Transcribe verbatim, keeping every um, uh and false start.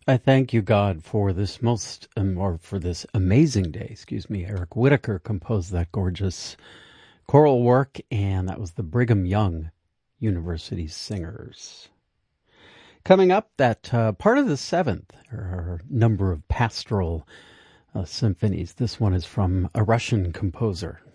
I thank you, God, for this most, um, or for this amazing day. Excuse me. Eric Whitacre composed that gorgeous choral work, and that was the Brigham Young University Singers. Coming up, that uh, part of the seventh, or number of pastoral uh, symphonies. This one is from a Russian composer